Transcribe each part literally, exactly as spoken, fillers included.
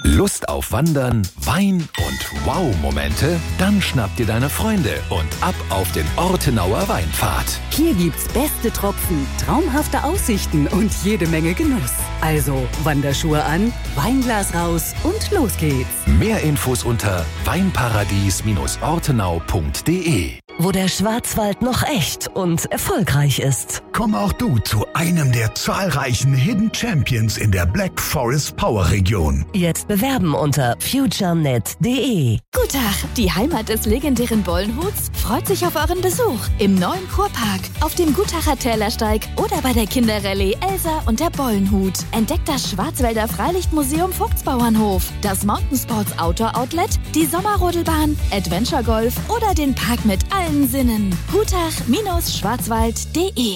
Lust auf Wandern, Wein und Wow-Momente? Dann schnapp dir deine Freunde und ab auf den Ortenauer Weinpfad. Hier gibt's beste Tropfen, traumhafte Aussichten und jede Menge Genuss. Also Wanderschuhe an, Weinglas raus und los geht's. Mehr Infos unter weinparadies ortenau punkt de. Wo der Schwarzwald noch echt und erfolgreich ist. Komm auch du zu einem der zahlreichen Hidden Champions in der Black Forest Power Region. Jetzt bewerben unter futurenet punkt de. Guten Tag, die Heimat des legendären Bollenhuts freut sich auf euren Besuch im neuen Kurpark, auf dem Gutacher Tälersteig oder bei der Kinderrallye Elsa und der Bollenhut. Entdeckt das Schwarzwälder Freilichtmuseum Vogtsbauernhof, das Mountainsports Outdoor Outlet, die Sommerrodelbahn, Adventure Golf oder den Park mit allen Sinnen. Gutach Schwarzwald punkt de.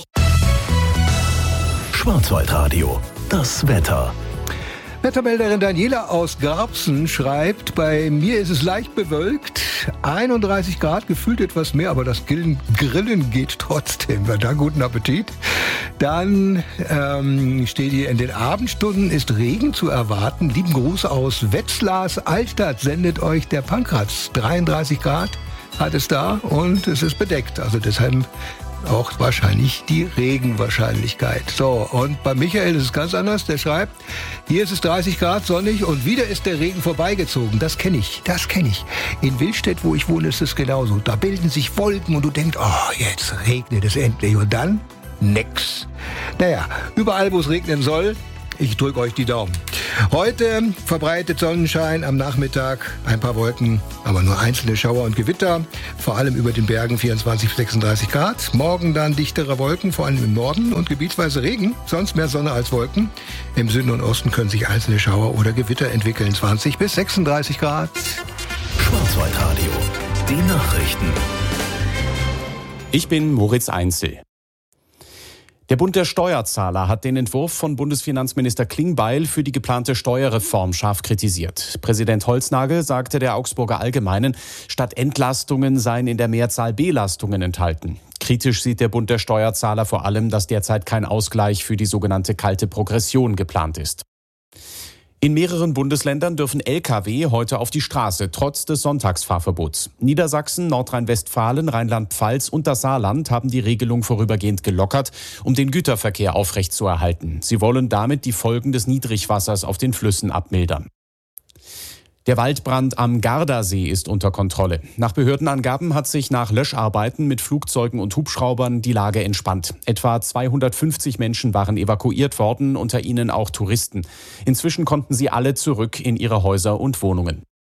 Schwarzwaldradio, das Wetter. Wettermelderin Daniela aus Garbsen schreibt, bei mir ist es leicht bewölkt, einunddreißig Grad, gefühlt etwas mehr, aber das Grillen, Grillen geht trotzdem. Na dann, guten Appetit. Dann ähm, steht hier, in den Abendstunden ist Regen zu erwarten. Lieben Gruß aus Wetzlars Altstadt sendet euch der Pankratz. dreiunddreißig Grad hat es da und es ist bedeckt, also deshalb auch wahrscheinlich die Regenwahrscheinlichkeit. So, und bei Michael ist es ganz anders, der schreibt, hier ist es dreißig Grad, sonnig und wieder ist der Regen vorbeigezogen. Das kenne ich, das kenne ich. In Willstedt, wo ich wohne, ist es genauso. Da bilden sich Wolken und du denkst, oh, jetzt regnet es endlich und dann nix. Naja, überall, wo es regnen soll, ich drücke euch die Daumen. Heute verbreitet Sonnenschein, am Nachmittag ein paar Wolken, aber nur einzelne Schauer und Gewitter, vor allem über den Bergen vierundzwanzig bis sechsunddreißig Grad. Morgen dann dichtere Wolken, vor allem im Norden und gebietsweise Regen, sonst mehr Sonne als Wolken. Im Süden und Osten können sich einzelne Schauer oder Gewitter entwickeln, zwanzig bis sechsunddreißig Grad. Schwarzwaldradio, die Nachrichten. Ich bin Moritz Einzel. Der Bund der Steuerzahler hat den Entwurf von Bundesfinanzminister Klingbeil für die geplante Steuerreform scharf kritisiert. Präsident Holznagel sagte der Augsburger Allgemeinen, statt Entlastungen seien in der Mehrzahl Belastungen enthalten. Kritisch sieht der Bund der Steuerzahler vor allem, dass derzeit kein Ausgleich für die sogenannte kalte Progression geplant ist. In mehreren Bundesländern dürfen L K W heute auf die Straße, trotz des Sonntagsfahrverbots. Niedersachsen, Nordrhein-Westfalen, Rheinland-Pfalz und das Saarland haben die Regelung vorübergehend gelockert, um den Güterverkehr aufrechtzuerhalten. Sie wollen damit die Folgen des Niedrigwassers auf den Flüssen abmildern. Der Waldbrand am Gardasee ist unter Kontrolle. Nach Behördenangaben hat sich nach Löscharbeiten mit Flugzeugen und Hubschraubern die Lage entspannt. Etwa zweihundertfünfzig Menschen waren evakuiert worden, unter ihnen auch Touristen. Inzwischen konnten sie alle zurück in ihre Häuser und Wohnungen.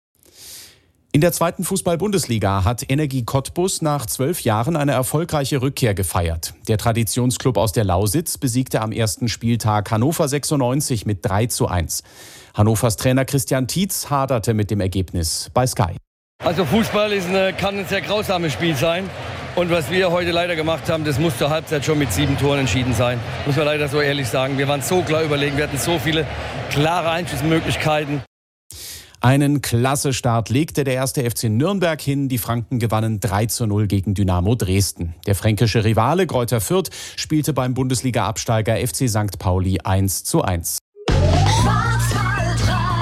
In der zweiten Fußball-Bundesliga hat Energie Cottbus nach zwölf Jahren eine erfolgreiche Rückkehr gefeiert. Der Traditionsklub aus der Lausitz besiegte am ersten Spieltag Hannover sechsundneunzig mit drei zu eins. Hannovers Trainer Christian Tietz haderte mit dem Ergebnis bei Sky. Also Fußball ist eine, kann ein sehr grausames Spiel sein. Und was wir heute leider gemacht haben, das muss zur Halbzeit schon mit sieben Toren entschieden sein. Muss man leider so ehrlich sagen. Wir waren so klar überlegen, wir hatten so viele klare Einschussmöglichkeiten. Einen klasse Start legte der erste F C Nürnberg hin. Die Franken gewannen drei zu null gegen Dynamo Dresden. Der fränkische Rivale Greuther Fürth spielte beim Bundesliga-Absteiger F C Sankt Pauli eins zu eins.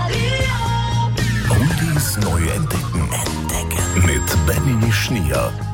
Oldies neu entdecken. Entdecken. Mit Benny Schnier.